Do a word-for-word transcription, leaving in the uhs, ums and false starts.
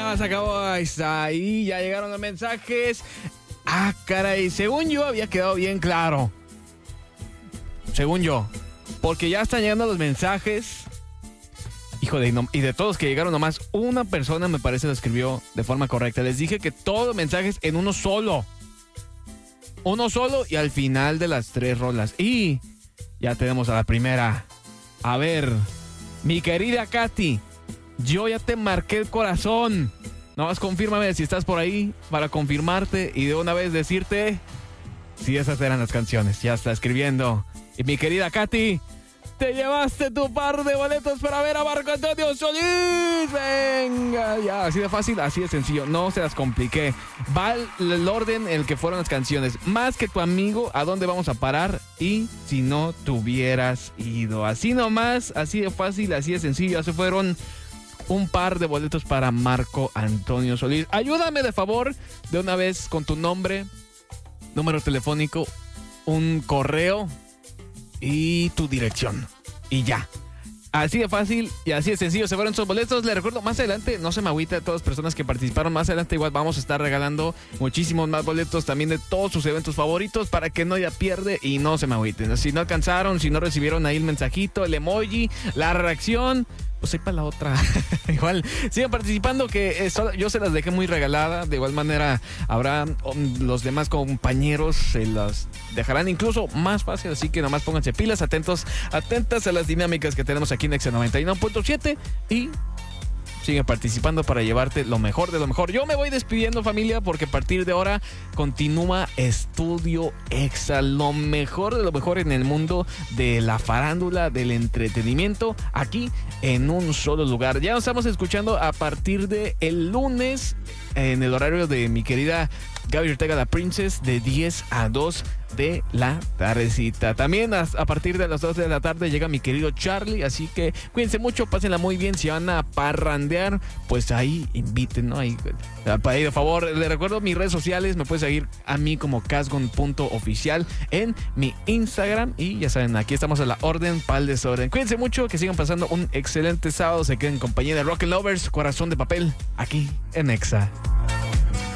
ya se acabó. Ahí está, ahí ya llegaron los mensajes. Ah, caray, según yo había quedado bien claro. Según yo. Porque ya están llegando los mensajes. Híjole, no, y de todos que llegaron nomás, una persona me parece lo escribió de forma correcta. Les dije que todos los mensajes en uno solo. Uno solo y al final de las tres rolas. Y ya tenemos a la primera. A ver, mi querida Katy, yo ya te marqué el corazón. Nomás confírmame si estás por ahí para confirmarte y de una vez decirte si esas eran las canciones. Ya está escribiendo. Y mi querida Katy, te llevaste tu par de boletos para ver a Marco Antonio Solís. Venga, ya, así de fácil, así de sencillo. No se las compliqué. Va el, el orden en el que fueron las canciones. Más que tu amigo, ¿a dónde vamos a parar? Y si no te hubieras ido. Así nomás, así de fácil, así de sencillo. Así fueron un par de boletos para Marco Antonio Solís. Ayúdame de favor, de una vez con tu nombre, número telefónico, un correo y tu dirección. Y ya. Así de fácil y así de sencillo se fueron esos boletos. Les recuerdo, más adelante, no se me agüita a todas las personas que participaron. Más adelante igual vamos a estar regalando muchísimos más boletos también de todos sus eventos favoritos para que no ya pierde y no se me agüiten. Si no alcanzaron, si no recibieron ahí el mensajito, el emoji, la reacción, pues ahí para la otra. Igual, sigan participando que eh, solo, yo se las dejé muy regalada. De igual manera, habrá um, los demás compañeros se las dejarán incluso más fácil. Así que nomás pónganse pilas, atentos, atentas a las dinámicas que tenemos aquí en Exa noventa y uno punto siete y sigue participando para llevarte lo mejor de lo mejor. Yo me voy despidiendo, familia, porque a partir de ahora continúa Estudio Exa, lo mejor de lo mejor en el mundo de la farándula, del entretenimiento, aquí en un solo lugar. Ya nos estamos escuchando a partir de el lunes en el horario de mi querida Gaby Ortega, la Princess, de diez a dos de la tardecita. También a, a partir de las dos de la tarde llega mi querido Charlie, así que cuídense mucho, pásenla muy bien. Si van a parrandear, pues ahí inviten, ¿no? Ahí, ahí de favor, les recuerdo mis redes sociales, me pueden seguir a mí como casgon punto oficial en mi Instagram y ya saben, aquí estamos a la orden para el desorden. Cuídense mucho, que sigan pasando un excelente sábado, se queden en compañía de Rock and Lovers, Corazón de Papel, aquí en Exa.